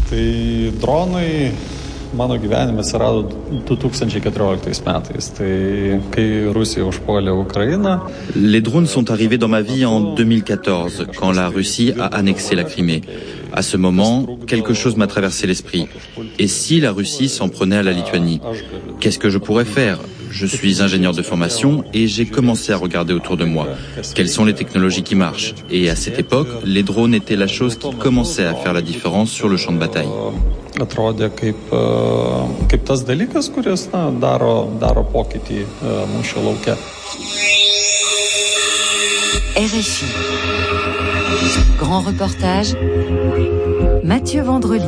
Tai dronai mano gyvenime atsirado 2014 metais. Tai kai Rusija užpuolė Ukrainą. Les drones sont arrivés dans ma vie en 2014, quand la Russie a annexé la Crimée. À ce moment, quelque chose m'a traversé l'esprit. Et si la Russie s'en prenait à la Lituanie? Qu'est-ce que je pourrais faire? Je suis ingénieur de formation et j'ai commencé à regarder autour de moi. Quelles sont les technologies qui marchent? Et à cette époque, les drones étaient la chose qui commençait à faire la différence sur le champ de bataille. Atrodė kaip tas dalykas, kuris daro pokytį mūšio lauke. RFI. Grand reportage. Mathieu Vandrely.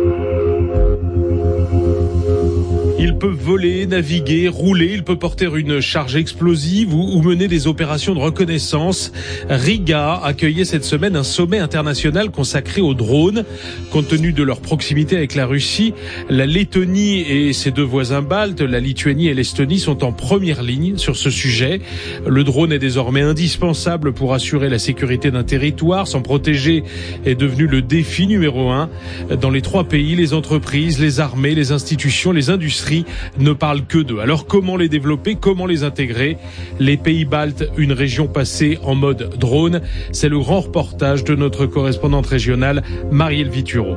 Il peut voler, naviguer, rouler, il peut porter une charge explosive ou mener des opérations de reconnaissance. Riga accueillait cette semaine un sommet international consacré aux drones. Compte tenu de leur proximité avec la Russie, la Lettonie et ses deux voisins baltes, la Lituanie et l'Estonie, sont en première ligne sur ce sujet. Le drone est désormais indispensable pour assurer la sécurité d'un territoire. S'en protéger est devenu le défi numéro 1. Dans les trois pays, les entreprises, les armées, les institutions, les industries ne parlent que d'eux. Alors comment les développer, comment les intégrer? Les pays baltes, une région passée en mode drone, c'est le grand reportage de notre correspondante régionale Marielle Vituro.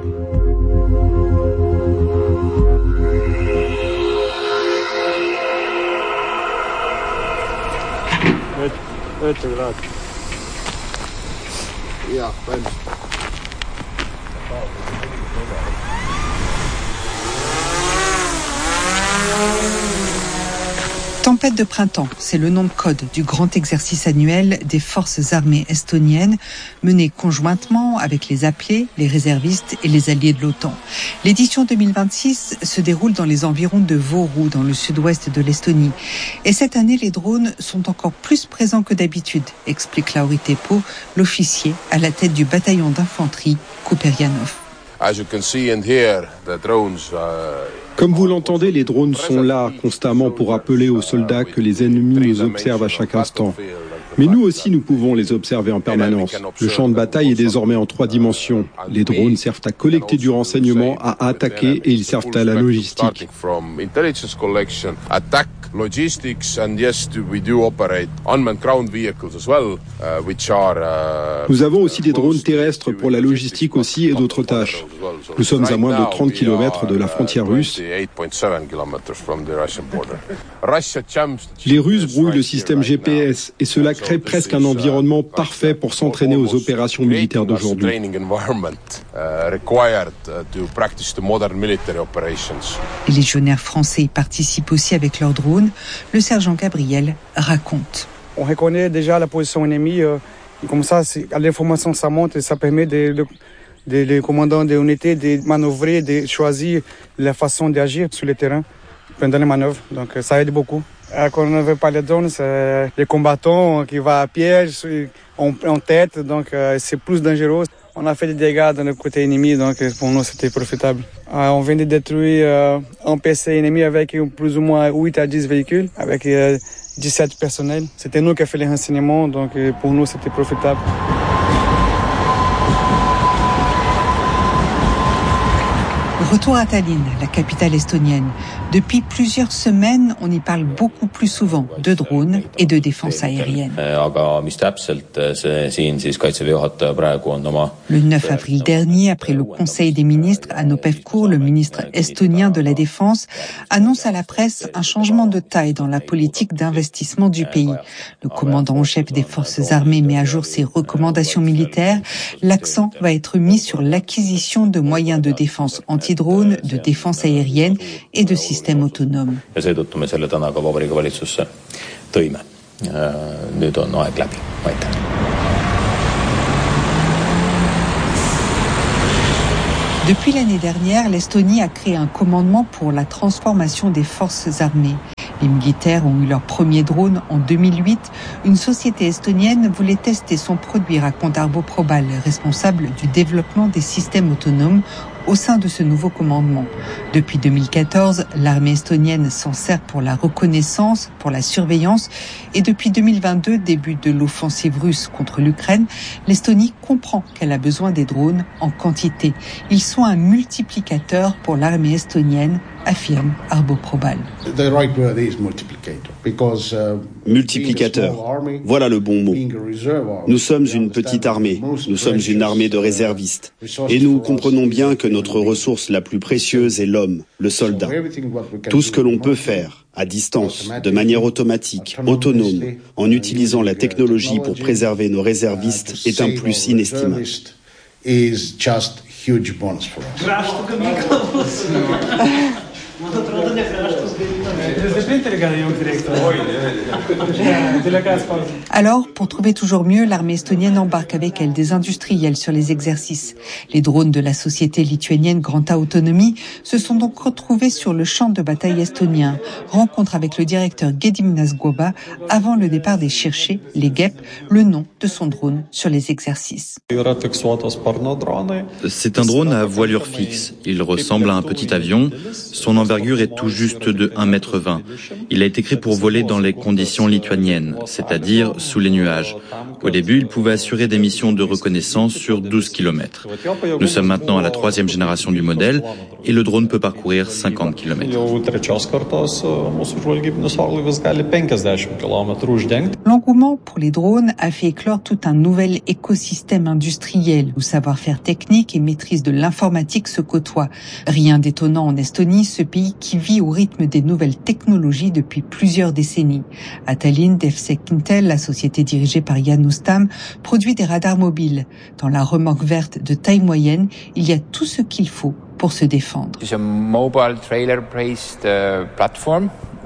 Tempête de printemps, c'est le nom de code du grand exercice annuel des forces armées estoniennes, mené conjointement avec les appelés, les réservistes et les alliés de l'OTAN. L'édition 2026 se déroule dans les environs de Võru, dans le sud-ouest de l'Estonie. Et cette année, les drones sont encore plus présents que d'habitude, explique Lauri Teppo, l'officier à la tête du bataillon d'infanterie Kuperjanov. Comme vous l'entendez, les drones sont là constamment pour rappeler aux soldats que les ennemis nous observent à chaque instant. Mais nous aussi, nous pouvons les observer en permanence. Le champ de bataille est désormais en 3 dimensions. Les drones servent à collecter du renseignement, à attaquer, et ils servent à la logistique. Nous avons aussi des drones terrestres pour la logistique aussi et d'autres tâches. Nous sommes à moins de 30 km de la frontière russe. Les Russes brouillent le système GPS et cela crée presque un environnement parfait pour s'entraîner aux opérations militaires d'aujourd'hui. Les légionnaires français y participent aussi avec leurs drones. Le sergent Gabriel raconte. On reconnaît déjà la position ennemie. Comme ça, l'information ça monte et ça permet les commandants des unités de manœuvrer, de choisir la façon d'agir sur le terrain pendant les manœuvres. Donc ça aide beaucoup. Quand on ne veut pas les drones, c'est les combattants qui vont à piège, en tête, donc c'est plus dangereux. On a fait des dégâts dans le côté ennemi, donc pour nous c'était profitable. On vient de détruire un PC ennemi avec plus ou moins 8 à 10 véhicules, avec 17 personnels. C'était nous qui avons fait les renseignements, donc pour nous c'était profitable. Retour à Tallinn, la capitale estonienne. Depuis plusieurs semaines, on y parle beaucoup plus souvent de drones et de défense aérienne. Le 9 avril dernier, après le Conseil des ministres à Nopevcourt, le ministre estonien de la Défense annonce à la presse un changement de taille dans la politique d'investissement du pays. Le commandant en chef des forces armées met à jour ses recommandations militaires. L'accent va être mis sur l'acquisition de moyens de défense antidrones, de défense aérienne et de systèmes autonomes. Ja seetõttu me selle täna ka Vabariigi Valitsusse tõime. Nüüd on aeg läbi. Aitäh. Depuis l'année dernière, l'Estonie a créé un commandement pour la transformation des forces armées. Les militaires ont eu leur premier drone en 2008. Une société estonienne voulait tester son produit, raconte Arvo Probal, responsable du développement des systèmes autonomes au sein de ce nouveau commandement. Depuis 2014, l'armée estonienne s'en sert pour la reconnaissance, pour la surveillance, et depuis 2022, début de l'offensive russe contre l'Ukraine, l'Estonie comprend qu'elle a besoin des drones en quantité. Ils sont un multiplicateur pour l'armée estonienne, affirme Arbo Probal. Multiplicateur, voilà le bon mot. Nous sommes une petite armée, nous sommes une armée de réservistes. Et nous comprenons bien que notre ressource la plus précieuse est l'homme, le soldat. Tout ce que l'on peut faire, à distance, de manière automatique, autonome, en utilisant la technologie pour préserver nos réservistes, est un plus inestimable. Alors, pour trouver toujours mieux, l'armée estonienne embarque avec elle des industriels sur les exercices. Les drones de la société lituanienne Granta Autonomy se sont donc retrouvés sur le champ de bataille estonien. Rencontre avec le directeur Gediminas Guoba avant le départ des chercheurs, les GEP, le nom de son drone sur les exercices. C'est un drone à voilure fixe. Il ressemble à un petit avion. Son envergure est tout juste de 1,20 m. Il a été créé pour voler dans les conditions lituaniennes, c'est-à-dire sous les nuages. Au début, il pouvait assurer des missions de reconnaissance sur 12 km. Nous sommes maintenant à la 3e génération du modèle et le drone peut parcourir 50 km. L'engouement pour les drones a fait éclore tout un nouvel écosystème industriel où savoir-faire technique et maîtrise de l'informatique se côtoient. Rien d'étonnant en Estonie, ce pays qui vit au rythme des nouvelles technologies depuis plusieurs décennies. À Tallinn, DevSec Intel, la société dirigée par Jan Ustam, produit des radars mobiles. Dans la remorque verte de taille moyenne, il y a tout ce qu'il faut pour se défendre. It's a mobile trailer-based platform.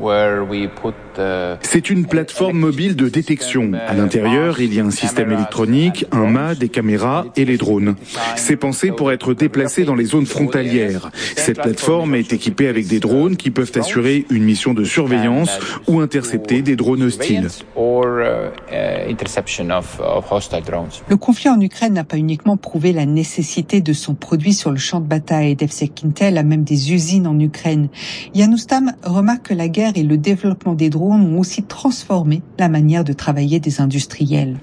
C'est une plateforme mobile de détection. À l'intérieur, il y a un système électronique, un mât, des caméras et les drones. C'est pensé pour être déplacé dans les zones frontalières. Cette plateforme est équipée avec des drones qui peuvent assurer une mission de surveillance ou intercepter des drones hostiles. Le conflit en Ukraine n'a pas uniquement prouvé la nécessité de son produit sur le champ de bataille. DevSec Intel a même des usines en Ukraine. Jan Ustam remarque que la guerre et le développement des drones ont aussi transformé la manière de travailler des industriels.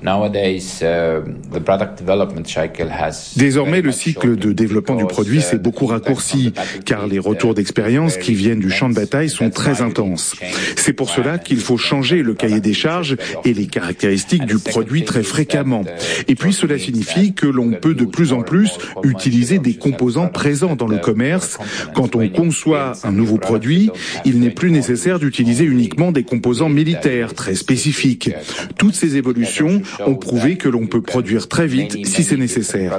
Désormais, le cycle de développement du produit s'est beaucoup raccourci, car les retours d'expérience qui viennent du champ de bataille sont très intenses. C'est pour cela qu'il faut changer le cahier des charges et les caractéristiques du produit très fréquemment. Et puis cela signifie que l'on peut de plus en plus utiliser des composants présents dans le commerce. Quand on conçoit un nouveau produit, il n'est plus nécessaire d'utiliser uniquement des composants militaires très spécifiques. Toutes ces évolutions ont prouvé que l'on peut produire très vite si c'est nécessaire.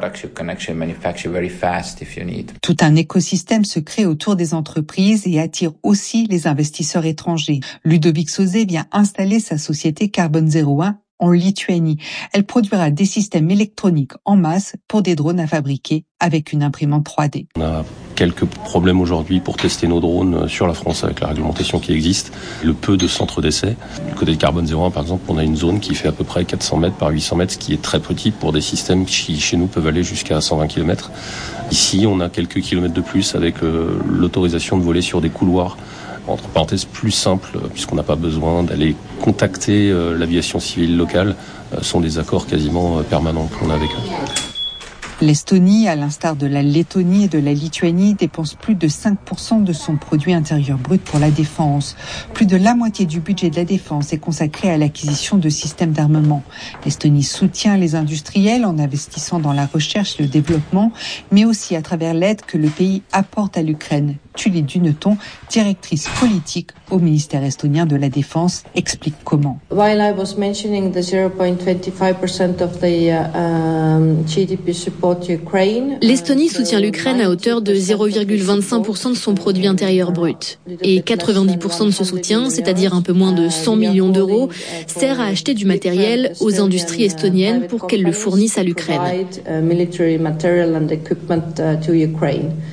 Tout un écosystème se crée autour des entreprises et attire aussi les investisseurs étrangers. Ludovic Sauzet vient installer sa société Carbone 01 en Lituanie. Elle produira des systèmes électroniques en masse pour des drones à fabriquer avec une imprimante 3D. On a quelques problèmes aujourd'hui pour tester nos drones sur la France avec la réglementation qui existe. Le peu de centres d'essai. Du côté de Carbone 01, par exemple, on a une zone qui fait à peu près 400 mètres par 800 mètres, ce qui est très petit pour des systèmes qui, chez nous, peuvent aller jusqu'à 120 km. Ici, on a quelques kilomètres de plus avec l'autorisation de voler sur des couloirs, entre parenthèses, plus simples, puisqu'on n'a pas besoin d'aller contacter l'aviation civile locale. Ce sont des accords quasiment permanents qu'on a avec eux. L'Estonie, à l'instar de la Lettonie et de la Lituanie, dépense plus de 5% de son produit intérieur brut pour la défense. Plus de la moitié du budget de la défense est consacré à l'acquisition de systèmes d'armement. L'Estonie soutient les industriels en investissant dans la recherche et le développement, mais aussi à travers l'aide que le pays apporte à l'Ukraine. Tuuli Duneton, directrice politique au ministère estonien de la Défense, explique comment. While I was mentioning the 0.25% of the GDP support Ukraine, l'Estonie soutient l'Ukraine à hauteur de 0,25% de son produit intérieur brut. Et 90% de ce soutien, c'est-à-dire un peu moins de 100 millions d'euros, sert à acheter du matériel aux industries estoniennes pour qu'elles le fournissent à l'Ukraine.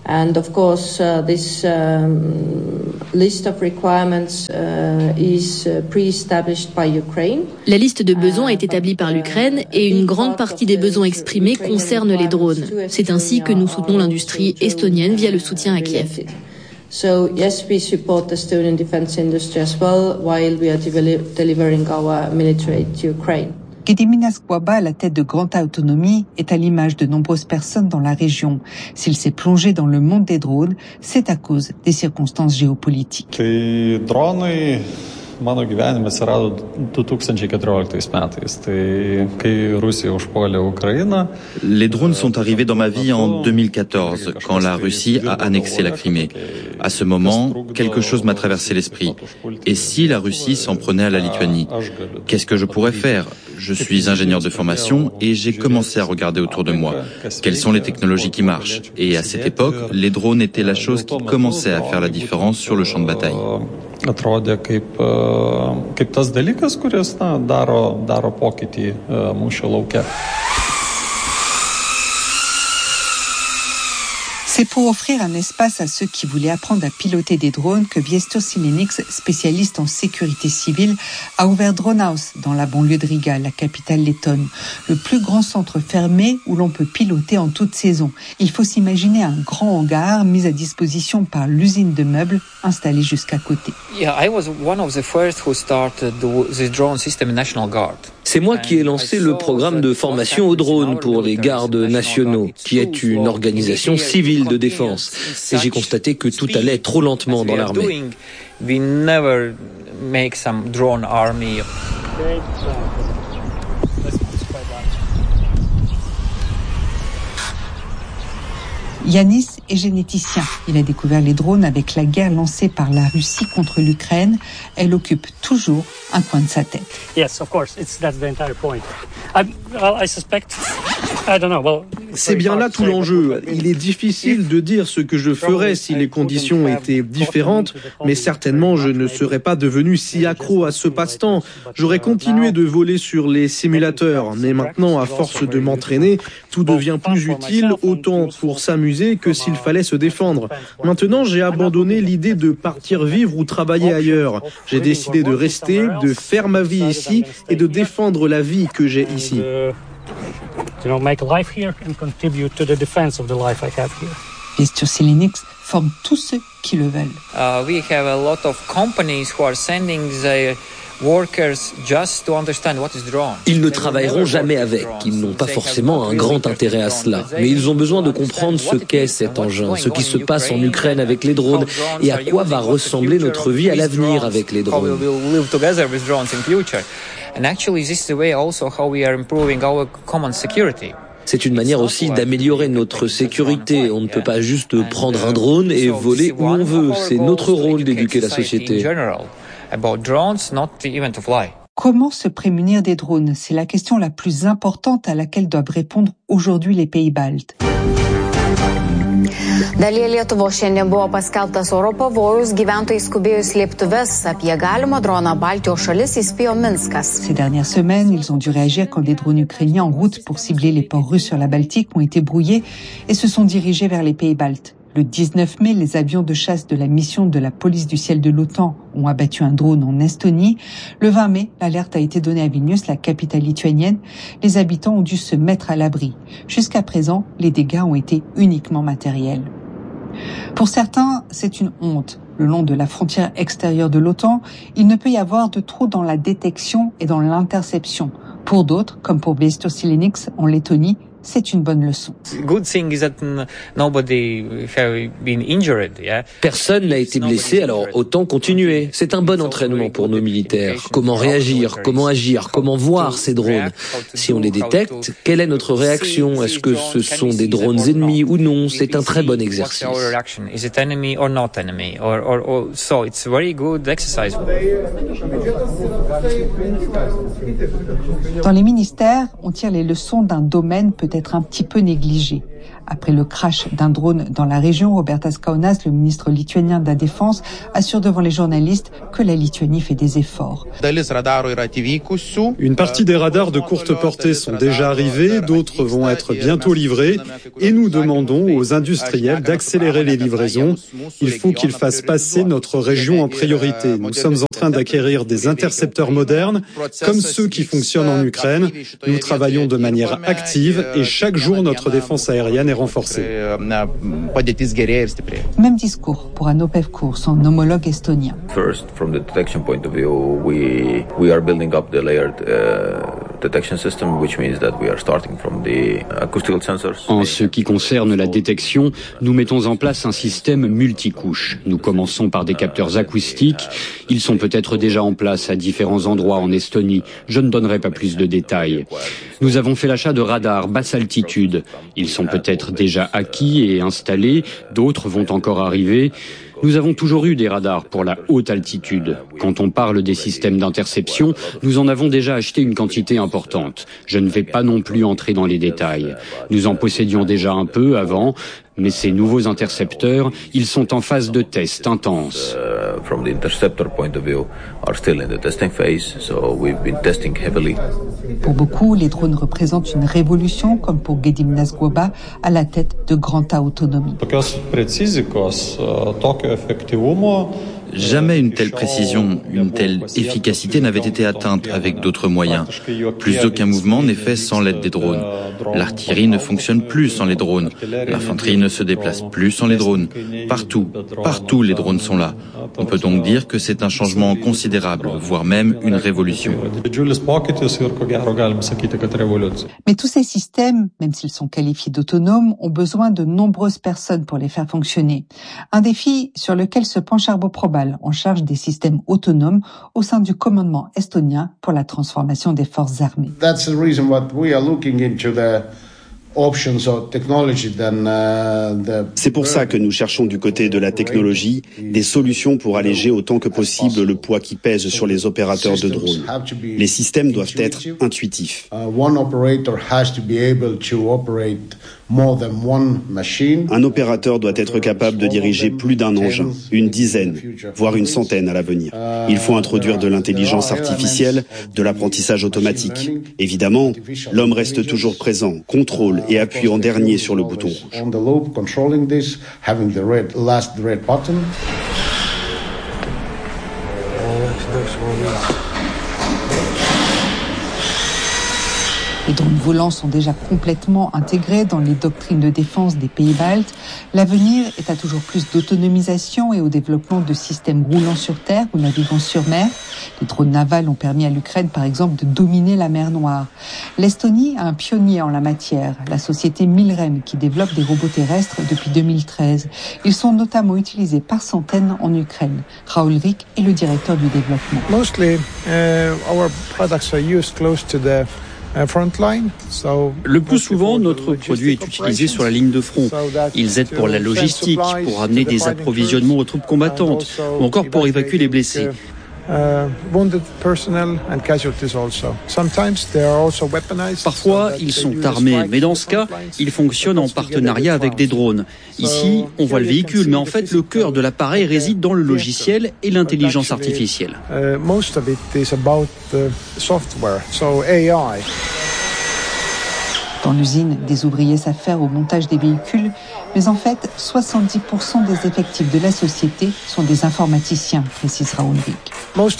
And of course, this list of requirements is pre-established by Ukraine. La liste de besoins est établie par l'Ukraine et une grande partie des besoins exprimés concerne les drones. C'est ainsi que nous soutenons l'industrie estonienne via le soutien à Kiev. So yes, we support the Estonian defense industry as well while we are delivering our military to Ukraine. Gediminas Gwaba, à la tête de Granta Autonomy, est à l'image de nombreuses personnes dans la région. S'il s'est plongé dans le monde des drones, c'est à cause des circonstances géopolitiques. Mano gyvenime atsirado 2014 metais. Tai kai Rusija užpuolė Ukrainą. Les drones sont arrivés dans ma vie en 2014, quand la Russie a annexé la Crimée. À ce moment, quelque chose m'a traversé l'esprit. Et si la Russie s'en prenait à la Lituanie? Qu'est-ce que je pourrais faire? Je suis ingénieur de formation et j'ai commencé à regarder autour de moi. Quelles sont les technologies qui marchent? Et à cette époque, les drones étaient la chose qui commençait à faire la différence sur le champ de bataille. Atrodė kaip tas dalykas, kuris daro pokytį mūšio lauke. C'est pour offrir un espace à ceux qui voulaient apprendre à piloter des drones que Viestos Silenix, spécialiste en sécurité civile, a ouvert Drone House dans la banlieue de Riga, la capitale lettonne. Le plus grand centre fermé où l'on peut piloter en toute saison. Il faut s'imaginer un grand hangar mis à disposition par l'usine de meubles installée juste à côté. C'est moi qui ai lancé le programme de formation aux drones pour les gardes nationaux, qui est une organisation civile de défense. Et j'ai constaté que tout allait trop lentement dans l'armée. Yanis est généticien. Il a découvert les drones avec la guerre lancée par la Russie contre l'Ukraine. Elle occupe toujours un coin de sa tête. Yes, of course, that's the entire point. I suspect. I don't know. Well, c'est bien là tout l'enjeu. Il est difficile de dire ce que je ferais si les conditions étaient différentes, mais certainement je ne serais pas devenu si accro à ce passe-temps. J'aurais continué de voler sur les simulateurs, mais maintenant, à force de m'entraîner, tout devient plus utile, autant pour s'amuser que s'il fallait se défendre. Maintenant, j'ai abandonné l'idée de partir vivre ou travailler ailleurs. J'ai décidé de rester, de faire ma vie ici et de défendre la vie que j'ai ici. Make a life here and contribute to the defense of the life I have here. Viestos Silenix forme tous ceux qui le veulent. We have a lot of companies who are sending their workers just to understand what is drone. Ils ne travailleront jamais avec, ils n'ont pas forcément un grand intérêt à cela, mais ils ont besoin de comprendre ce qu'est cet engin, ce qui se passe en Ukraine avec les drones et à quoi va ressembler notre vie à l'avenir avec les drones. And actually, this is the way also how we are improving our common security. C'est une manière aussi d'améliorer notre sécurité. On ne peut pas juste prendre un drone et voler où on veut. C'est notre rôle d'éduquer la société. Comment se prémunir des drones? C'est la question la plus importante à laquelle doivent répondre aujourd'hui les pays baltes. Dalyje Lietuvos šiandien buvo paskelbtas oro pavojus, gyventojai skubėjo į slėptuves. Apie galimą droną Baltijos šalis įspėjo Minskas. Ces dernières semaines, ils ont dû réagir quand des drones ukrainiens en route pour cibler les ports russes sur la Baltique ont été brouillés et se sont dirigés vers les pays baltes. Le 19 mai, les avions de chasse de la mission de la police du ciel de l'OTAN ont abattu un drone en Estonie. Le 20 mai, l'alerte a été donnée à Vilnius, la capitale lituanienne. Les habitants ont dû se mettre à l'abri. Jusqu'à présent, les dégâts ont été uniquement matériels. Pour certains, c'est une honte. Le long de la frontière extérieure de l'OTAN, il ne peut y avoir de trou dans la détection et dans l'interception. Pour d'autres, comme pour Viestos Silenix en Lettonie, c'est une bonne leçon. Personne n'a été blessé, alors autant continuer. C'est un bon entraînement pour nos militaires. Comment réagir, comment agir, comment voir ces drones. Si on les détecte, quelle est notre réaction? Est-ce que ce sont des drones ennemis ou non? C'est un très bon exercice. Dans les ministères, on tire les leçons d'un domaine peut-être un petit peu négligé, Après le crash d'un drone dans la région, Robertas Kaunas, le ministre lituanien de la Défense, assure devant les journalistes que la Lituanie fait des efforts. Une partie des radars de courte portée sont déjà arrivés, d'autres vont être bientôt livrés et nous demandons aux industriels d'accélérer les livraisons. Il faut qu'ils fassent passer notre région en priorité. Nous sommes en train d'acquérir des intercepteurs modernes comme ceux qui fonctionnent en Ukraine. Nous travaillons de manière active et chaque jour notre défense aérienne est renforcée. Même discours pour Hanno Pevkur, son homologue estonien. First, from the detection point of view, we are building up the layered detection system, which means that we are starting from the acoustical sensors. En ce qui concerne la détection, nous mettons en place un système multicouche. Nous commençons par des capteurs acoustiques. Ils sont peut-être déjà en place à différents endroits en Estonie. Je ne donnerai pas plus de détails. Nous avons fait l'achat de radars basse altitude. Ils sont peut-être déjà acquis et installés. D'autres vont encore arriver. Nous avons toujours eu des radars pour la haute altitude. Quand on parle des systèmes d'interception, nous en avons déjà acheté une quantité importante. Je ne vais pas non plus entrer dans les détails. Nous en possédions déjà un peu avant, mais ces nouveaux intercepteurs, ils sont en phase de test intense. From the interceptor point of view, are still in the testing phase, so we've been testing heavily. Pour beaucoup, les drones représentent une révolution, comme pour Gediminas Guoba, à la tête de Granta Autonomy. Jamais une telle précision, une telle efficacité n'avait été atteinte avec d'autres moyens. Plus aucun mouvement n'est fait sans l'aide des drones. L'artillerie ne fonctionne plus sans les drones. L'infanterie ne se déplace plus sans les drones. Partout les drones sont là. On peut donc dire que c'est un changement considérable, voire même une révolution. Mais tous ces systèmes, même s'ils sont qualifiés d'autonomes, ont besoin de nombreuses personnes pour les faire fonctionner. Un défi sur lequel se penche Arbo Probal, en charge des systèmes autonomes au sein du commandement estonien pour la transformation des forces armées. That's the reason what we are looking into the options of technology than C'est pour ça que nous cherchons du côté de la technologie des solutions pour alléger autant que possible le poids qui pèse sur les opérateurs de drones. Les systèmes doivent être intuitifs. One operator has to be able to operate more than one machine. Un opérateur doit être capable de diriger plus d'un engin, une dizaine, voire une centaine à l'avenir. Il faut introduire de l'intelligence artificielle, de l'apprentissage automatique. Évidemment, l'homme reste toujours présent, contrôle et appuie en dernier sur le bouton rouge. Les drones volants sont déjà complètement intégrés dans les doctrines de défense des pays baltes. L'avenir est à toujours plus d'autonomisation et au développement de systèmes roulant sur terre ou naviguant sur mer. Les drones navals ont permis à l'Ukraine, par exemple, de dominer la mer Noire. L'Estonie a un pionnier en la matière, la société Milrem, qui développe des robots terrestres depuis 2013. Ils sont notamment utilisés par centaines en Ukraine. Raoul Rick est le directeur du développement. Mostly, our products are used close to the Le plus souvent, notre produit est utilisé sur la ligne de front. Ils aident pour la logistique, pour amener des approvisionnements aux troupes combattantes, ou encore pour évacuer les blessés. Parfois, ils sont armés, mais dans ce cas, ils fonctionnent en partenariat avec des drones. Ici, on voit le véhicule, mais en fait, le cœur de l'appareil réside dans le logiciel et l'intelligence artificielle. Dans l'usine, des ouvriers s'affairent au montage des véhicules, mais en fait, 70% des effectifs de la société sont des informaticiens, précise Raoul Rick.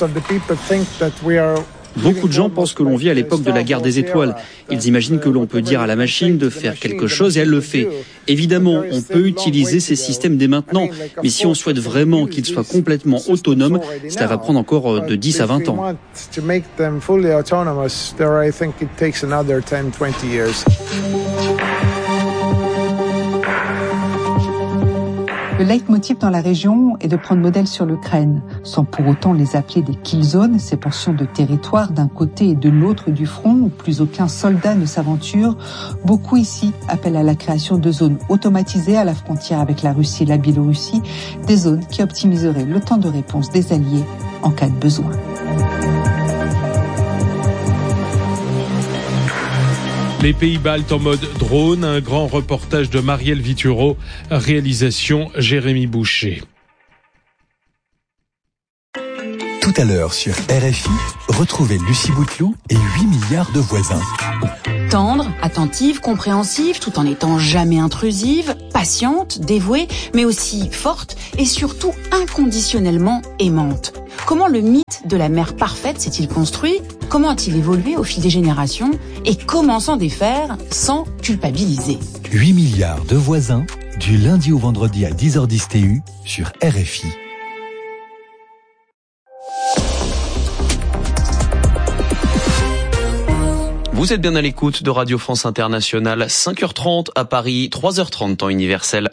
Beaucoup de gens pensent que l'on vit à l'époque de la guerre des étoiles. Ils imaginent que l'on peut dire à la machine de faire quelque chose et elle le fait. Évidemment, on peut utiliser ces systèmes dès maintenant, mais si on souhaite vraiment qu'ils soient complètement autonomes, cela va prendre encore de 10 à 20 ans. Le leitmotiv dans la région est de prendre modèle sur l'Ukraine, sans pour autant les appeler des kill zones, ces portions de territoire d'un côté et de l'autre du front où plus aucun soldat ne s'aventure. Beaucoup ici appellent à la création de zones automatisées à la frontière avec la Russie et la Biélorussie, des zones qui optimiseraient le temps de réponse des alliés en cas de besoin. Les pays baltes en mode drone, un grand reportage de Marielle Vituro, réalisation Jérémy Boucher. Tout à l'heure sur RFI, retrouvez Lucie Bouteloup et 8 milliards de voisins. Tendre, attentive, compréhensive, tout en étant jamais intrusive, patiente, dévouée, mais aussi forte et surtout inconditionnellement aimante. Comment le mythe de la mère parfaite s'est-il construit ? Comment a-t-il évolué au fil des générations ? Et comment s'en défaire sans culpabiliser ? 8 milliards de voisins, du lundi au vendredi à 10h10 TU sur RFI. Vous êtes bien à l'écoute de Radio France Internationale, 5h30 à Paris, 3h30 temps universel.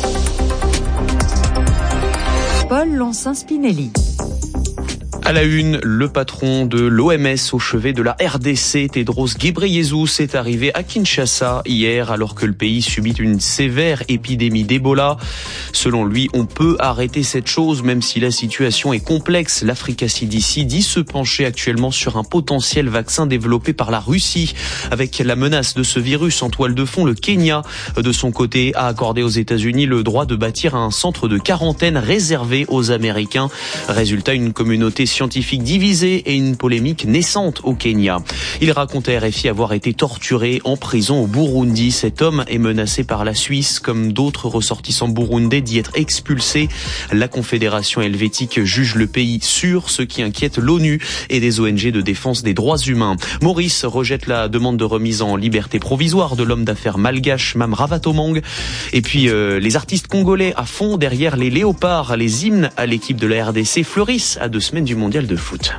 Paul Lancin-Spinelli. À la une, le patron de l'OMS au chevet de la RDC, Tedros Ghebreyesus, est arrivé à Kinshasa hier alors que le pays subit une sévère épidémie d'Ebola. Selon lui, on peut arrêter cette chose même si la situation est complexe. L'Africa CDC dit se pencher actuellement sur un potentiel vaccin développé par la Russie. Avec la menace de ce virus en toile de fond, le Kenya, de son côté, a accordé aux États-Unis le droit de bâtir un centre de quarantaine réservé aux Américains. Résultat, une communauté scientifique divisée et une polémique naissante au Kenya. Il racontait à RFI avoir été torturé en prison au Burundi. Cet homme est menacé par la Suisse, comme d'autres ressortissants burundais, d'y être expulsés. La Confédération helvétique juge le pays sûr, ce qui inquiète l'ONU et des ONG de défense des droits humains. Maurice rejette la demande de remise en liberté provisoire de l'homme d'affaires malgache Mam Ravatomang. Et puis les artistes congolais à fond derrière les léopards. Les hymnes à l'équipe de la RDC fleurissent à 2 semaines du mondial de foot.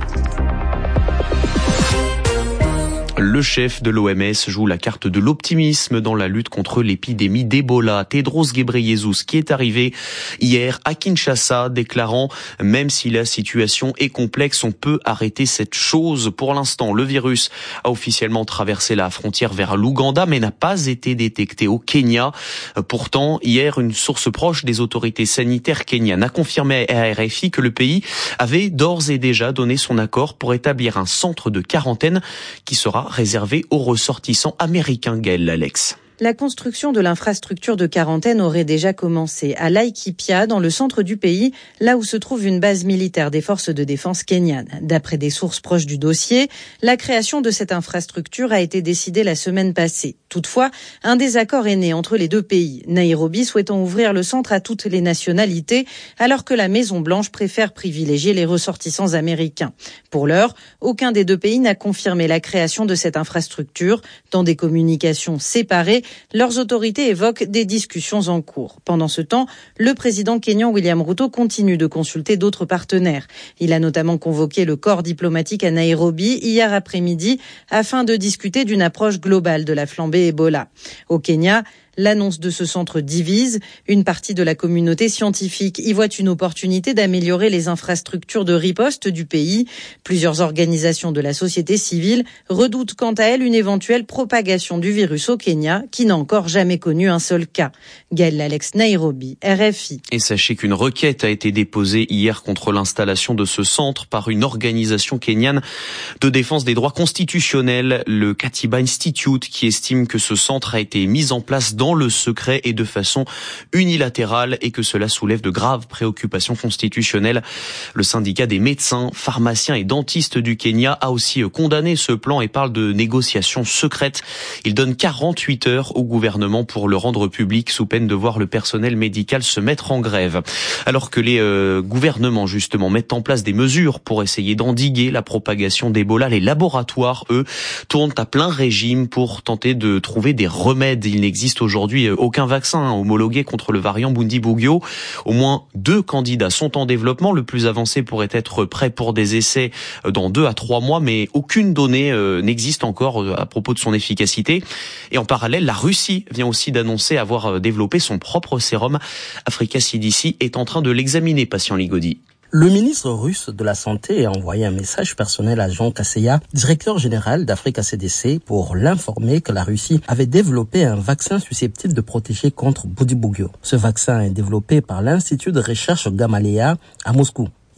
Le chef de l'OMS joue la carte de l'optimisme dans la lutte contre l'épidémie d'Ebola. Tedros Ghebreyesus, qui est arrivé hier à Kinshasa, déclarant « Même si la situation est complexe, on peut arrêter cette chose. » Pour l'instant, le virus a officiellement traversé la frontière vers l'Ouganda, mais n'a pas été détecté au Kenya. Pourtant, hier, une source proche des autorités sanitaires kenyanes a confirmé à RFI que le pays avait d'ores et déjà donné son accord pour établir un centre de quarantaine qui sera réservé aux ressortissants américains. Gaël Lalex. La construction de l'infrastructure de quarantaine aurait déjà commencé à Laikipia, dans le centre du pays, là où se trouve une base militaire des forces de défense kenyanes. D'après des sources proches du dossier, la création de cette infrastructure a été décidée la semaine passée. Toutefois, un désaccord est né entre les deux pays, Nairobi souhaitant ouvrir le centre à toutes les nationalités, alors que la Maison-Blanche préfère privilégier les ressortissants américains. Pour l'heure, aucun des deux pays n'a confirmé la création de cette infrastructure. Dans des communications séparées, leurs autorités évoquent des discussions en cours. Pendant ce temps, le président kényan William Ruto continue de consulter d'autres partenaires. Il a notamment convoqué le corps diplomatique à Nairobi hier après-midi afin de discuter d'une approche globale de la flambée Ebola. Au Kenya, l'annonce de ce centre divise. Une partie de la communauté scientifique y voit une opportunité d'améliorer les infrastructures de riposte du pays. Plusieurs organisations de la société civile redoutent quant à elles une éventuelle propagation du virus au Kenya, qui n'a encore jamais connu un seul cas. Gaël Lalex, Nairobi, RFI. Et sachez qu'une requête a été déposée hier contre l'installation de ce centre par une organisation kenyane de défense des droits constitutionnels, le Katiba Institute, qui estime que ce centre a été mis en place dans le secret et de façon unilatérale et que cela soulève de graves préoccupations constitutionnelles. Le syndicat des médecins, pharmaciens et dentistes du Kenya a aussi condamné ce plan et parle de négociations secrètes. Il donne 48 heures au gouvernement pour le rendre public sous peine de voir le personnel médical se mettre en grève. Alors que les gouvernements justement mettent en place des mesures pour essayer d'endiguer la propagation d'Ebola, les laboratoires, eux, tournent à plein régime pour tenter de trouver des remèdes. Il n'existe aujourd'hui aucun vaccin homologué contre le variant Bundibugyo. Au moins 2 candidats sont en développement. Le plus avancé pourrait être prêt pour des essais dans 2 à 3 mois, mais aucune donnée n'existe encore à propos de son efficacité. Et en parallèle, la Russie vient aussi d'annoncer avoir développé son propre sérum. Africa CDC est en train de l'examiner, patient Ligodi. Le ministre russe de la Santé a envoyé un message personnel à Jean Kaseya, directeur général d'Africa CDC, pour l'informer que la Russie avait développé un vaccin susceptible de protéger contre Bundibugyo. Ce vaccin est développé par l'Institut de recherche Gamaleya à Moscou.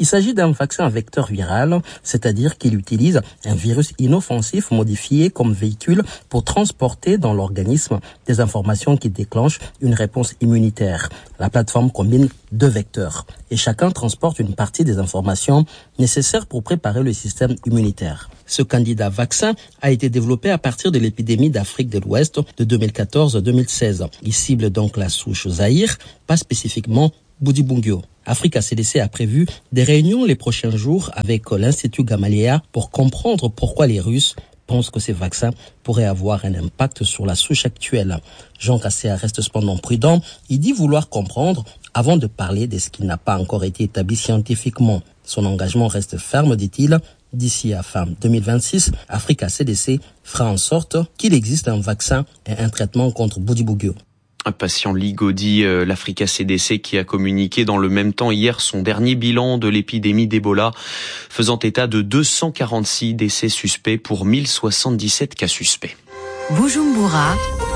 Il s'agit d'un vaccin à vecteur viral, c'est-à-dire qu'il utilise un virus inoffensif modifié comme véhicule pour transporter dans l'organisme des informations qui déclenchent une réponse immunitaire. La plateforme combine 2 vecteurs et chacun transporte une partie des informations nécessaires pour préparer le système immunitaire. Ce candidat vaccin a été développé à partir de l'épidémie d'Afrique de l'Ouest de 2014-2016. Il cible donc la souche Zaïre, pas spécifiquement Bundibugyo. Africa CDC a prévu des réunions les prochains jours avec l'Institut Gamaleya pour comprendre pourquoi les Russes pensent que ces vaccins pourraient avoir un impact sur la souche actuelle. Jean Kassea reste cependant prudent. Il dit vouloir comprendre avant de parler de ce qui n'a pas encore été établi scientifiquement. Son engagement reste ferme, dit-il. D'ici à fin 2026, Africa CDC fera en sorte qu'il existe un vaccin et un traitement contre Bundibugyo. Un patient Ligodi, l'Africa CDC, qui a communiqué dans le même temps hier son dernier bilan de l'épidémie d'Ebola, faisant état de 246 décès suspects pour 1077 cas suspects. Bujumbura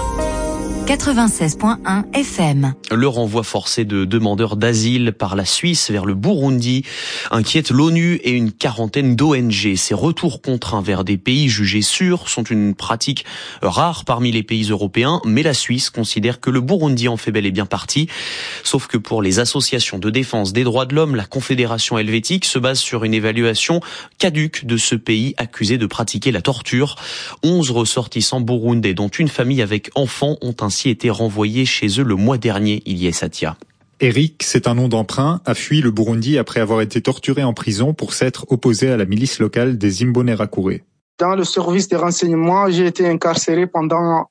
96.1 FM. Le renvoi forcé de demandeurs d'asile par la Suisse vers le Burundi inquiète l'ONU et une quarantaine d'ONG. Ces retours contraints vers des pays jugés sûrs sont une pratique rare parmi les pays européens, mais la Suisse considère que le Burundi en fait bel et bien partie. Sauf que pour les associations de défense des droits de l'homme, la Confédération helvétique se base sur une évaluation caduque de ce pays accusé de pratiquer la torture. 11 ressortissants burundais, dont une famille avec enfants, ont ainsi été renvoyés chez eux le mois dernier, Ilyes Satia. Eric, c'est un nom d'emprunt, a fui le Burundi après avoir été torturé en prison pour s'être opposé à la milice locale des Imbonerakure. Dans le service des renseignements, j'ai été incarcéré pendant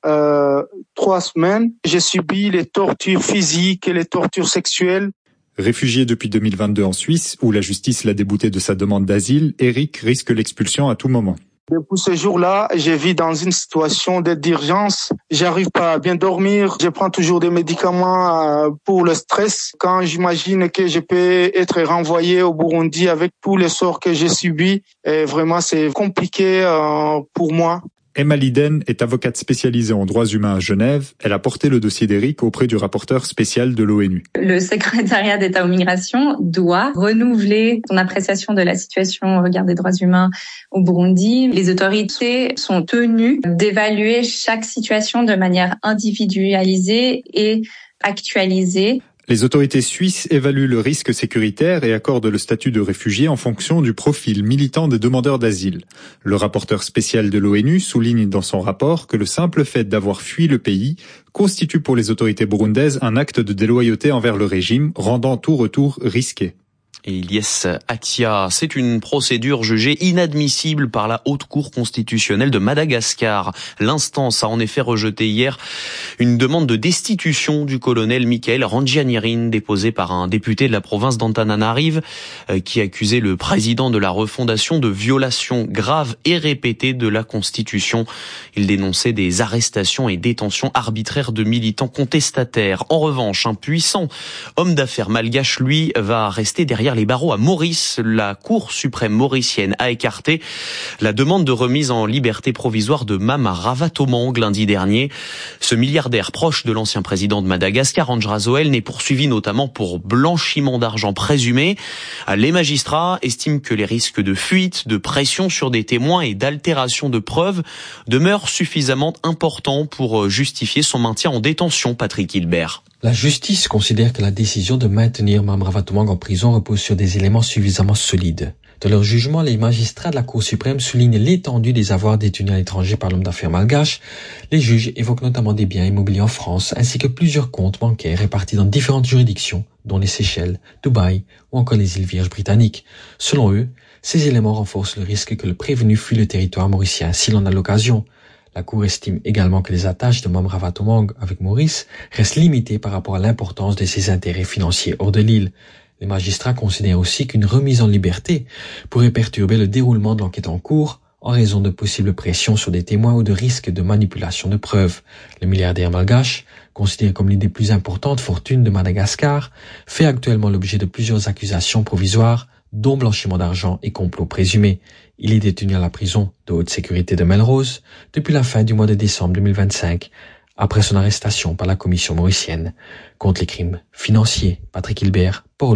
3 semaines. J'ai subi les tortures physiques et les tortures sexuelles. Réfugié depuis 2022 en Suisse, où la justice l'a débouté de sa demande d'asile, Eric risque l'expulsion à tout moment. Depuis ce jour-là, je vis dans une situation d'aide d'urgence. J'arrive pas à bien dormir. Je prends toujours des médicaments pour le stress. Quand j'imagine que je peux être renvoyé au Burundi avec tous les sorts que j'ai subis, vraiment c'est compliqué pour moi. Emma Liden est avocate spécialisée en droits humains à Genève. Elle a porté le dossier d'Eric auprès du rapporteur spécial de l'ONU. Le secrétariat d'État aux migrations doit renouveler son appréciation de la situation au regard des droits humains au Burundi. Les autorités sont tenues d'évaluer chaque situation de manière individualisée et actualisée. Les autorités suisses évaluent le risque sécuritaire et accordent le statut de réfugié en fonction du profil militant des demandeurs d'asile. Le rapporteur spécial de l'ONU souligne dans son rapport que le simple fait d'avoir fui le pays constitue pour les autorités burundaises un acte de déloyauté envers le régime, rendant tout retour risqué. Et Ilyes Atia, c'est une procédure jugée inadmissible par la Haute Cour constitutionnelle de Madagascar. L'instance a en effet rejeté hier une demande de destitution du colonel Michael Randjianirin déposée par un député de la province d'Antananarive qui accusait le président de la refondation de violations graves et répétées de la Constitution. Il dénonçait des arrestations et détentions arbitraires de militants contestataires. En revanche, un puissant homme d'affaires malgache, lui, va rester derrière les barreaux à Maurice. La Cour suprême mauricienne a écarté la demande de remise en liberté provisoire de Mame Ravatomangue lundi dernier. Ce milliardaire proche de l'ancien président de Madagascar, Andry Rajoelina, n'est poursuivi notamment pour blanchiment d'argent présumé. Les magistrats estiment que les risques de fuite, de pression sur des témoins et d'altération de preuves demeurent suffisamment importants pour justifier son maintien en détention. Patrick Hilbert. La justice considère que la décision de maintenir Mame Ravatomangue en prison repose sur des éléments suffisamment solides. Dans leur jugement, les magistrats de la Cour suprême soulignent l'étendue des avoirs détenus à l'étranger par l'homme d'affaires malgache. Les juges évoquent notamment des biens immobiliers en France, ainsi que plusieurs comptes bancaires répartis dans différentes juridictions, dont les Seychelles, Dubaï ou encore les îles Vierges britanniques. Selon eux, ces éléments renforcent le risque que le prévenu fuit le territoire mauricien s'il en a l'occasion. La Cour estime également que les attaches de Mame Ravatomangue avec Maurice restent limitées par rapport à l'importance de ses intérêts financiers hors de l'île. Les magistrats considèrent aussi qu'une remise en liberté pourrait perturber le déroulement de l'enquête en cours en raison de possibles pressions sur des témoins ou de risques de manipulation de preuves. Le milliardaire malgache, considéré comme l'une des plus importantes fortunes de Madagascar, fait actuellement l'objet de plusieurs accusations provisoires, dont blanchiment d'argent et complot présumé. Il est détenu à la prison de haute sécurité de Melrose depuis la fin du mois de décembre 2025, après son arrestation par la Commission mauricienne contre les crimes financiers. Patrick Hilbert, Port-Louis,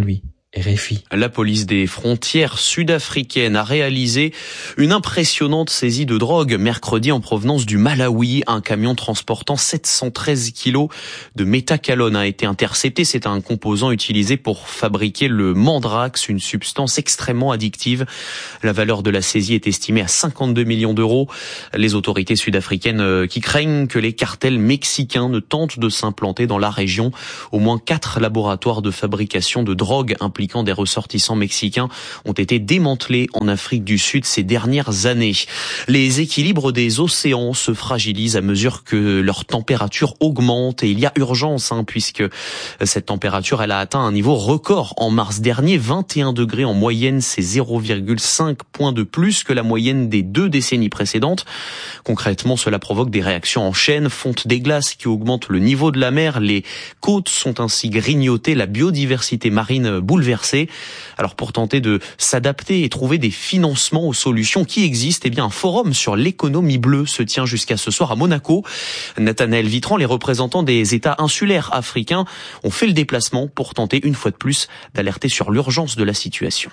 RFI. La police des frontières sud-africaines a réalisé une impressionnante saisie de drogue mercredi en provenance du Malawi. Un camion transportant 713 kilos de méthacalone a été intercepté. C'est un composant utilisé pour fabriquer le mandrax, une substance extrêmement addictive. La valeur de la saisie est estimée à 52 millions d'euros. Les autorités sud-africaines qui craignent que les cartels mexicains ne tentent de s'implanter dans la région. Au moins 4 laboratoires de fabrication de drogue impliquant des ressortissants mexicains ont été démantelés en Afrique du Sud ces dernières années. Les équilibres des océans se fragilisent à mesure que leur température augmente et il y a urgence puisque cette température elle a atteint un niveau record en mars dernier, 21 degrés en moyenne, c'est 0,5 points de plus que la moyenne des 2 décennies précédentes. Concrètement, cela provoque des réactions en chaîne, fonte des glaces qui augmentent le niveau de la mer, les côtes sont ainsi grignotées, la biodiversité marine bouleversée. Alors pour tenter de s'adapter et trouver des financements aux solutions qui existent, un forum sur l'économie bleue se tient jusqu'à ce soir à Monaco. Nathanaël Vitran, les représentants des États insulaires africains ont fait le déplacement pour tenter une fois de plus d'alerter sur l'urgence de la situation.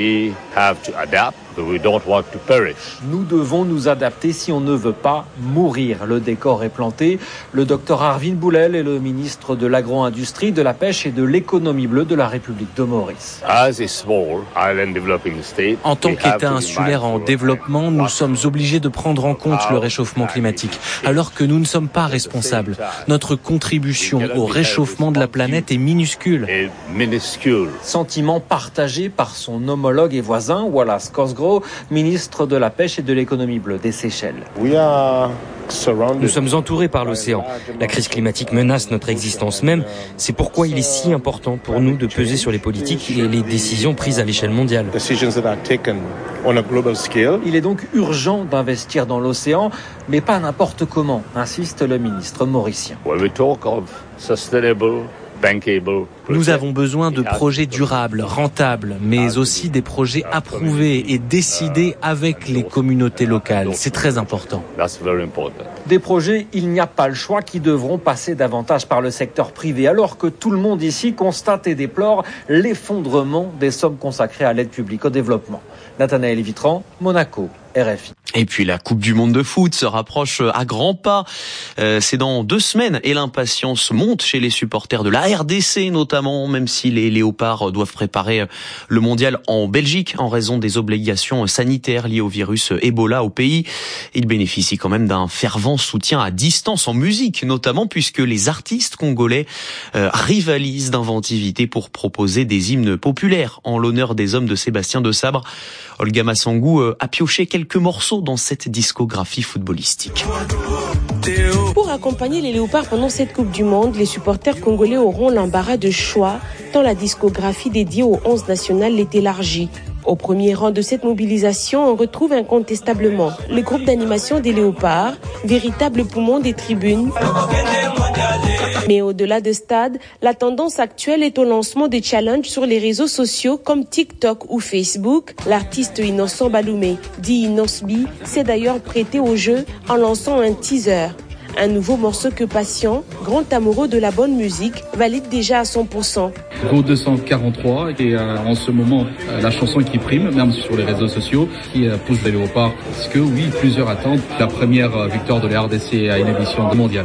Nous devons nous adapter si on ne veut pas mourir. Le décor est planté. Le docteur Arvin Boulel est le ministre de l'agro-industrie, de la pêche et de l'économie bleue de la République de Maurice. En tant qu'État insulaire en développement, nous sommes obligés de prendre en compte le réchauffement climatique, alors que nous ne sommes pas responsables. Notre contribution au réchauffement de la planète est minuscule. Sentiment partagé par son homologue et voisin, Wallace Cosgrove, ministre de la Pêche et de l'économie bleue des Seychelles. Nous sommes entourés par l'océan. La crise climatique menace notre existence même. C'est pourquoi il est si important pour nous de peser sur les politiques et les décisions prises à l'échelle mondiale. Il est donc urgent d'investir dans l'océan, mais pas n'importe comment, insiste le ministre mauricien. Nous avons besoin de projets durables, rentables, mais aussi des projets approuvés et décidés avec les communautés locales. C'est très important. Des projets, il n'y a pas le choix, qui devront passer davantage par le secteur privé, alors que tout le monde ici constate et déplore l'effondrement des sommes consacrées à l'aide publique au développement. Nathanaël Vitran, Monaco, RFI. Et puis la Coupe du Monde de foot se rapproche à grands pas. C'est dans 2 semaines et l'impatience monte chez les supporters de la RDC notamment, même si les Léopards doivent préparer le mondial en Belgique en raison des obligations sanitaires liées au virus Ebola au pays. Ils bénéficient quand même d'un fervent soutien à distance en musique, notamment puisque les artistes congolais rivalisent d'inventivité pour proposer des hymnes populaires en l'honneur des hommes de Sébastien de Sabre. Olga Massangou a pioché quelques morceaux dans cette discographie footballistique. Pour accompagner les Léopards pendant cette Coupe du Monde, les supporters congolais auront l'embarras de choix tant la discographie dédiée au 11 national est élargie. Au premier rang de cette mobilisation, on retrouve incontestablement le groupe d'animation des Léopards, véritable poumon des tribunes. Mais au-delà de stade, la tendance actuelle est au lancement de challenges sur les réseaux sociaux comme TikTok ou Facebook. L'artiste Innocent Baloumé, dit Inosbi, s'est d'ailleurs prêté au jeu en lançant un teaser. Un nouveau morceau que Patient, grand amoureux de la bonne musique, valide déjà à 100%. Go 243 qui est en ce moment la chanson qui prime, même sur les réseaux sociaux, qui pousse les Léopards. Parce que oui, plusieurs attendent la première victoire de la RDC à une édition mondiale.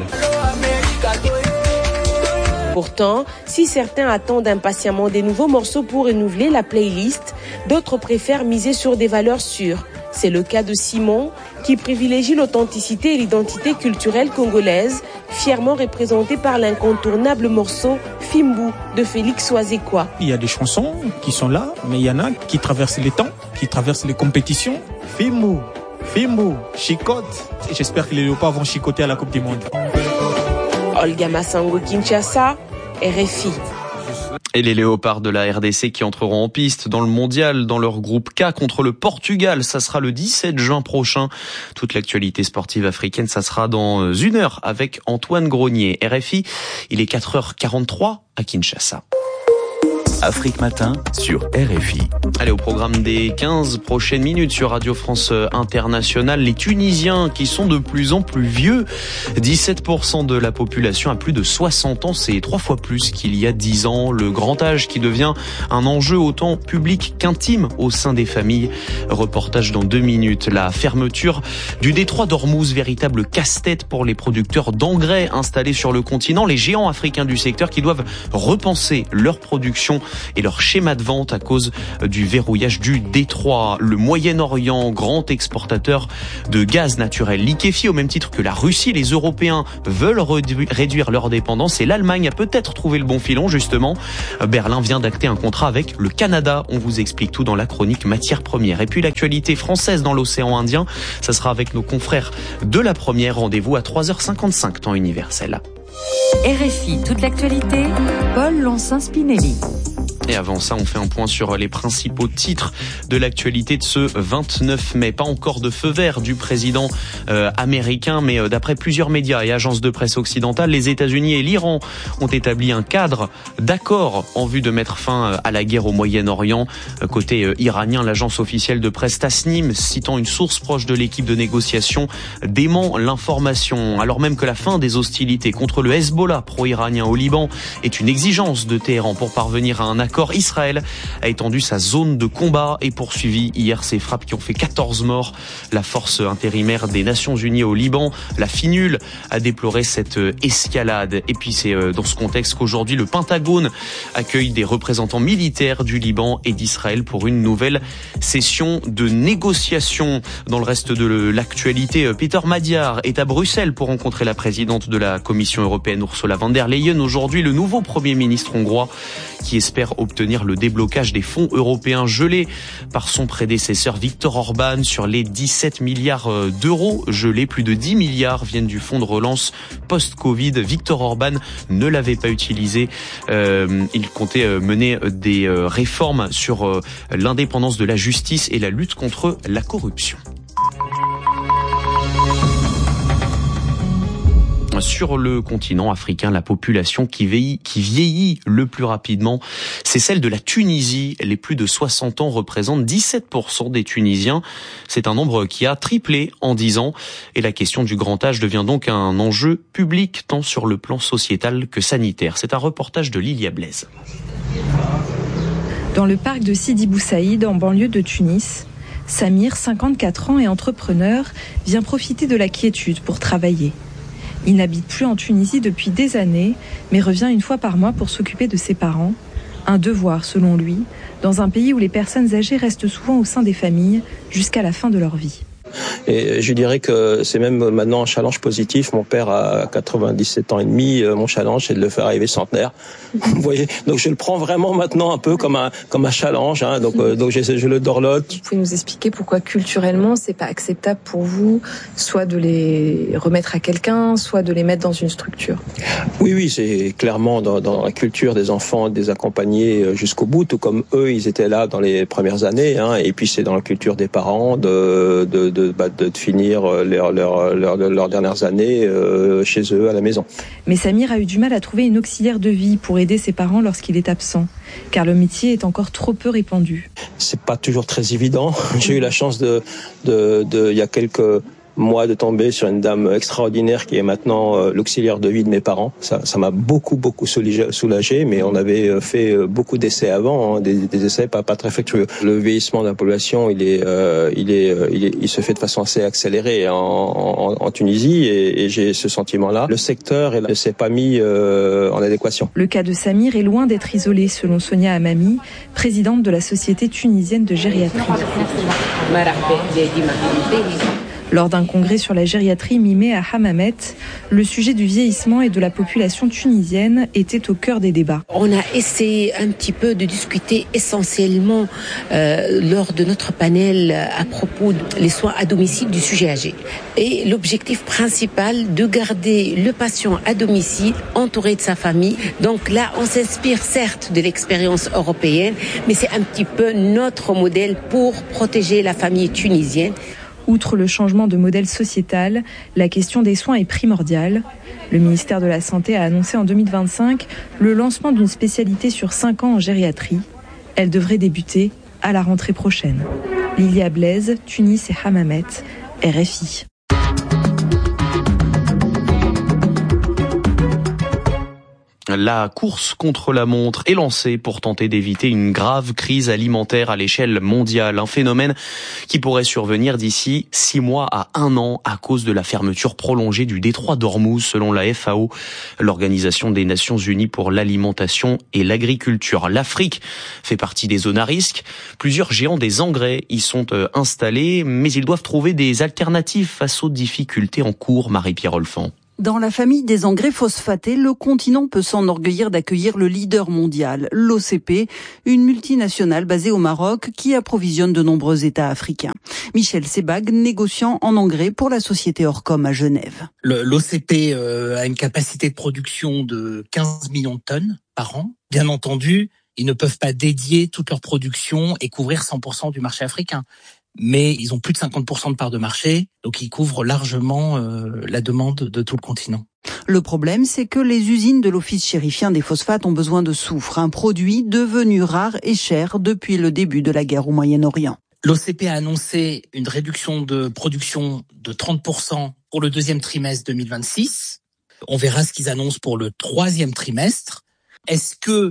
Pourtant, si certains attendent impatiemment des nouveaux morceaux pour renouveler la playlist, d'autres préfèrent miser sur des valeurs sûres. C'est le cas de Simon, qui privilégie l'authenticité et l'identité culturelle congolaise, fièrement représentée par l'incontournable morceau Fimbu de Félix Oazekwa. Il y a des chansons qui sont là, mais il y en a qui traversent les temps, qui traversent les compétitions. Fimbu, chicote. Et j'espère que les Léopards vont chicoter à la Coupe du Monde. Olga Massangou, Kinshasa, RFI. Et les Léopards de la RDC qui entreront en piste dans le mondial dans leur groupe K contre le Portugal. Ça sera le 17 juin prochain. Toute l'actualité sportive africaine, ça sera dans 1 heure avec Antoine Gronier. RFI, il est 4h43 à Kinshasa. Afrique Matin sur RFI. Allez, au programme des 15 prochaines minutes sur Radio France Internationale, les Tunisiens qui sont de plus en plus vieux. 17% de la population a plus de 60 ans, c'est 3 fois plus qu'il y a 10 ans. Le grand âge qui devient un enjeu autant public qu'intime au sein des familles. Reportage dans 2 minutes. La fermeture du détroit d'Ormuz, véritable casse-tête pour les producteurs d'engrais installés sur le continent. Les géants africains du secteur qui doivent repenser leur production et leur schéma de vente à cause du verrouillage du détroit. Le Moyen-Orient, grand exportateur de gaz naturel liquéfié, au même titre que la Russie. Les Européens veulent réduire leur dépendance et l'Allemagne a peut-être trouvé le bon filon, justement. Berlin vient d'acter un contrat avec le Canada. On vous explique tout dans la chronique matières premières. Et puis l'actualité française dans l'océan Indien, ça sera avec nos confrères de la première. Rendez-vous à 3h55 temps universel. RFI, toute l'actualité, Paul Lancin-Spinelli. Et avant ça, on fait un point sur les principaux titres de l'actualité de ce 29 mai. Pas encore de feu vert du président américain, mais d'après plusieurs médias et agences de presse occidentales, les États-Unis et l'Iran ont établi un cadre d'accord en vue de mettre fin à la guerre au Moyen-Orient. Côté iranien, l'agence officielle de presse Tasnim, citant une source proche de l'équipe de négociation, dément l'information, alors même que la fin des hostilités contre le Hezbollah pro-iranien au Liban est une exigence de Téhéran pour parvenir à un accord. Israël a étendu sa zone de combat et poursuivi hier ces frappes qui ont fait 14 morts. La force intérimaire des Nations Unies au Liban, la FINUL, a déploré cette escalade. Et puis c'est dans ce contexte qu'aujourd'hui le Pentagone accueille des représentants militaires du Liban et d'Israël pour une nouvelle session de négociation. Dans le reste de l'actualité, Peter Madiar est à Bruxelles pour rencontrer la présidente de la Commission européenne, Ursula von der Leyen. Aujourd'hui, le nouveau Premier ministre hongrois qui espère obtenir le déblocage des fonds européens gelés par son prédécesseur Viktor Orban sur les 17 milliards d'euros gelés. Plus de 10 milliards viennent du fonds de relance post-Covid. Viktor Orban ne l'avait pas utilisé. Il comptait mener des réformes sur l'indépendance de la justice et la lutte contre la corruption. Sur le continent africain, la population qui vieillit le plus rapidement, c'est celle de la Tunisie. Les plus de 60 ans représentent 17% des Tunisiens. C'est un nombre qui a triplé en 10 ans. Et la question du grand âge devient donc un enjeu public, tant sur le plan sociétal que sanitaire. C'est un reportage de Lilia Blaise. Dans le parc de Sidi Bou Saïd, en banlieue de Tunis, Samir, 54 ans et entrepreneur, vient profiter de la quiétude pour travailler. Il n'habite plus en Tunisie depuis des années, mais revient une fois par mois pour s'occuper de ses parents. Un devoir, selon lui, dans un pays où les personnes âgées restent souvent au sein des familles jusqu'à la fin de leur vie. Et je dirais que c'est même maintenant un challenge positif. Mon père a 97 ans et demi. Mon challenge, c'est de le faire arriver centenaire. Vous voyez, donc je le prends vraiment maintenant un peu comme un challenge. Hein. Donc je le dorlote. Vous pouvez nous expliquer pourquoi culturellement c'est pas acceptable pour vous, soit de les remettre à quelqu'un, soit de les mettre dans une structure? Oui, c'est clairement dans la culture des enfants de les accompagner jusqu'au bout, tout comme eux, ils étaient là dans les premières années. Hein. Et puis c'est dans la culture des parents de finir leurs dernières années chez eux à la maison. Mais Samir a eu du mal à trouver une auxiliaire de vie pour aider ses parents lorsqu'il est absent, car le métier est encore trop peu répandu. C'est pas toujours très évident. J'ai eu la chance il y a quelques mois de tomber sur une dame extraordinaire qui est maintenant l'auxiliaire de vie de mes parents. Ça m'a beaucoup soulagé, mais on avait fait beaucoup d'essais avant, hein, des essais pas très fructueux. Le vieillissement de la population, il se fait de façon assez accélérée en Tunisie et j'ai ce sentiment-là. Le secteur ne s'est pas mis en adéquation. Le cas de Samir est loin d'être isolé, selon Sonia Hamami, présidente de la Société tunisienne de gériatrie. Lors d'un congrès sur la gériatrie mi-mai à Hammamet, le sujet du vieillissement et de la population tunisienne était au cœur des débats. On a essayé un petit peu de discuter essentiellement lors de notre panel à propos des soins à domicile du sujet âgé. Et l'objectif principal de garder le patient à domicile entouré de sa famille. Donc là, on s'inspire certes de l'expérience européenne, mais c'est un petit peu notre modèle pour protéger la famille tunisienne. Outre le changement de modèle sociétal, la question des soins est primordiale. Le ministère de la Santé a annoncé en 2025 le lancement d'une spécialité sur 5 ans en gériatrie. Elle devrait débuter à la rentrée prochaine. Lilia Blaise, Tunis et Hammamet, RFI. La course contre la montre est lancée pour tenter d'éviter une grave crise alimentaire à l'échelle mondiale. Un phénomène qui pourrait survenir d'ici 6 mois à 1 an à cause de la fermeture prolongée du détroit d'Ormuz selon la FAO, l'Organisation des Nations Unies pour l'alimentation et l'agriculture. L'Afrique fait partie des zones à risque. Plusieurs géants des engrais y sont installés, mais ils doivent trouver des alternatives face aux difficultés en cours. Marie-Pierre Olfan. Dans la famille des engrais phosphatés, le continent peut s'enorgueillir d'accueillir le leader mondial, l'OCP, une multinationale basée au Maroc qui approvisionne de nombreux États africains. Michel Sebag, négociant en engrais pour la société Orcom à Genève. L'OCP a une capacité de production de 15 millions de tonnes par an. Bien entendu, ils ne peuvent pas dédier toute leur production et couvrir 100% du marché africain. Mais ils ont plus de 50% de part de marché, donc ils couvrent largement la demande de tout le continent. Le problème, c'est que les usines de l'Office chérifien des phosphates ont besoin de soufre, un produit devenu rare et cher depuis le début de la guerre au Moyen-Orient. L'OCP a annoncé une réduction de production de 30% pour le 2e trimestre 2026. On verra ce qu'ils annoncent pour le 3e trimestre. Est-ce que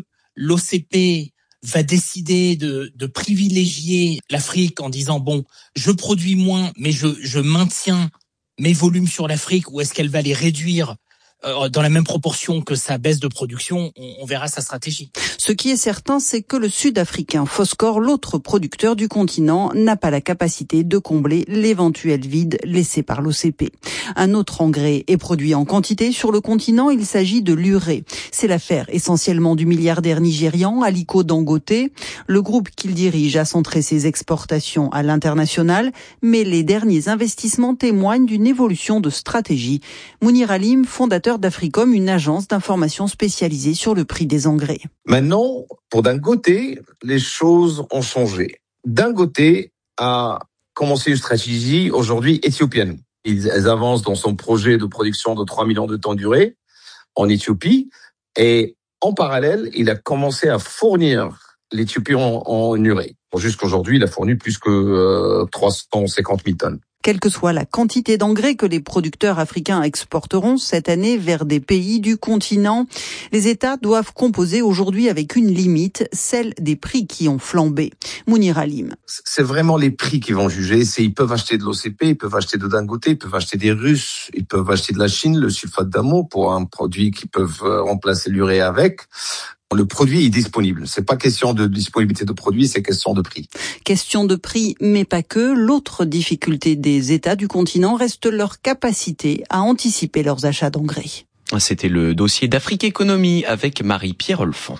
l'OCP va décider de privilégier l'Afrique en disant bon, je produis moins, mais je maintiens mes volumes sur l'Afrique, ou est-ce qu'elle va les réduire dans la même proportion que sa baisse de production? On verra sa stratégie. Ce qui est certain, c'est que le Sud-Africain Phoscore, l'autre producteur du continent, n'a pas la capacité de combler l'éventuel vide laissé par l'OCP. Un autre engrais est produit en quantité sur le continent, il s'agit de l'urée. C'est l'affaire essentiellement du milliardaire nigérian Aliko Dangote. Le groupe qu'il dirige a centré ses exportations à l'international, mais les derniers investissements témoignent d'une évolution de stratégie. Mounir Halim, fondateur d'Africom, une agence d'information spécialisée sur le prix des engrais. Maintenant, pour Dangote, les choses ont changé. Dangote a commencé une stratégie aujourd'hui éthiopienne. Elles avancent dans son projet de production de 3 millions de tonnes d'urée en Éthiopie. Et en parallèle, il a commencé à fournir l'Éthiopie en urée. Jusqu'aujourd'hui, il a fourni plus que 350 000 tonnes. Quelle que soit la quantité d'engrais que les producteurs africains exporteront cette année vers des pays du continent, les États doivent composer aujourd'hui avec une limite, celle des prix qui ont flambé. Mounir Halim. C'est vraiment les prix qui vont juger. Ils peuvent acheter de l'OCP, ils peuvent acheter de Dangote, ils peuvent acheter des Russes, ils peuvent acheter de la Chine, le sulfate d'amont pour un produit qu'ils peuvent remplacer l'urée avec. Le produit est disponible. C'est pas question de disponibilité de produit, c'est question de prix. Question de prix, mais pas que. L'autre difficulté des États du continent reste leur capacité à anticiper leurs achats d'engrais. C'était le dossier d'Afrique Économie avec Marie-Pierre Olfan.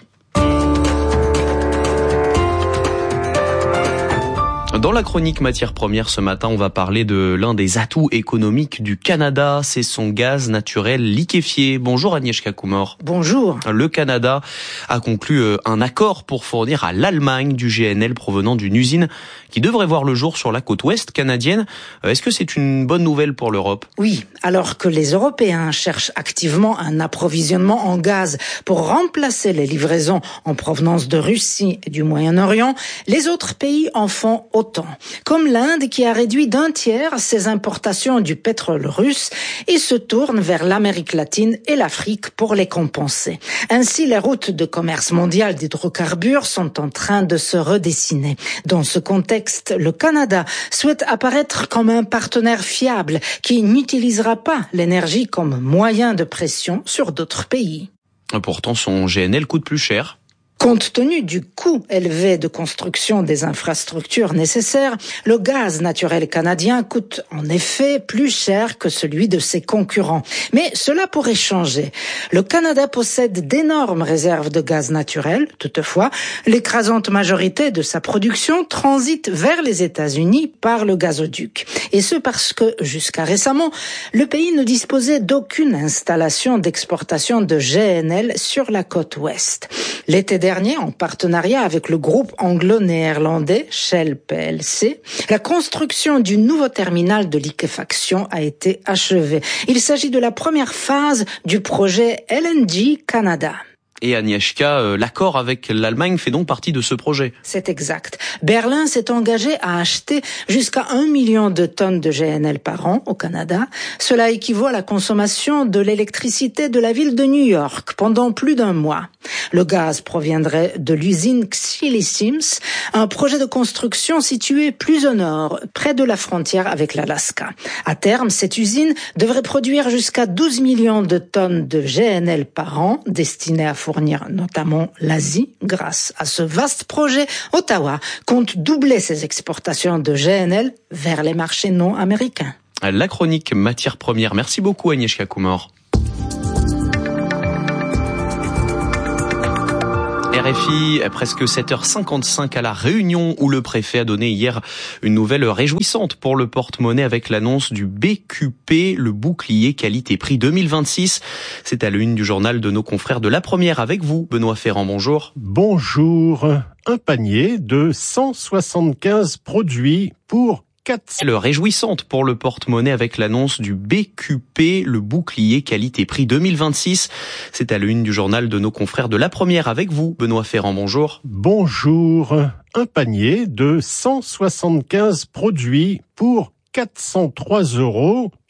Dans la chronique matières premières ce matin, on va parler de l'un des atouts économiques du Canada, c'est son gaz naturel liquéfié. Bonjour Agnieszka Kumor. Bonjour. Le Canada a conclu un accord pour fournir à l'Allemagne du GNL provenant d'une usine qui devrait voir le jour sur la côte ouest canadienne. Est-ce que c'est une bonne nouvelle pour l'Europe? Oui, alors que les Européens cherchent activement un approvisionnement en gaz pour remplacer les livraisons en provenance de Russie et du Moyen-Orient, les autres pays en font autant. Comme l'Inde qui a réduit d'1/3 ses importations du pétrole russe et se tourne vers l'Amérique latine et l'Afrique pour les compenser. Ainsi, les routes de commerce mondial d'hydrocarbures sont en train de se redessiner. Dans ce contexte, le Canada souhaite apparaître comme un partenaire fiable qui n'utilisera pas l'énergie comme moyen de pression sur d'autres pays. Pourtant, son GNL coûte plus cher. Compte tenu du coût élevé de construction des infrastructures nécessaires, le gaz naturel canadien coûte en effet plus cher que celui de ses concurrents. Mais cela pourrait changer. Le Canada possède d'énormes réserves de gaz naturel. Toutefois, l'écrasante majorité de sa production transite vers les États-Unis par le gazoduc. Et ce parce que, jusqu'à récemment, le pays ne disposait d'aucune installation d'exportation de GNL sur la côte ouest. L'été dernier, en partenariat avec le groupe anglo-néerlandais Shell plc, la construction du nouveau terminal de liquéfaction a été achevée. Il s'agit de la première phase du projet LNG Canada. Et Agnieszka, l'accord avec l'Allemagne fait donc partie de ce projet. C'est exact. Berlin s'est engagé à acheter jusqu'à 1 million de tonnes de GNL par an au Canada. Cela équivaut à la consommation de l'électricité de la ville de New York pendant plus d'un mois. Le gaz proviendrait de l'usine Xili Sims, un projet de construction situé plus au nord, près de la frontière avec l'Alaska. À terme, cette usine devrait produire jusqu'à 12 millions de tonnes de GNL par an, destinées à fournir notamment l'Asie. Grâce à ce vaste projet, Ottawa compte doubler ses exportations de GNL vers les marchés non américains. La chronique matières premières. Merci beaucoup Agnieszka Kumor. RFI, presque 7h55 à La Réunion, où le préfet a donné hier une nouvelle réjouissante pour le porte-monnaie avec l'annonce du BQP, le bouclier qualité-prix 2026. C'est à l'une du journal de nos confrères de La Première avec vous, Benoît Ferrand, bonjour. Bonjour. Un panier de 175 produits pour 400. Le réjouissante pour le porte-monnaie avec l'annonce du BQP, le bouclier qualité-prix 2026. C'est à l'une du journal de nos confrères de La Première avec vous, Benoît Ferrand, bonjour. Bonjour. Un panier de 175 produits pour 403 €.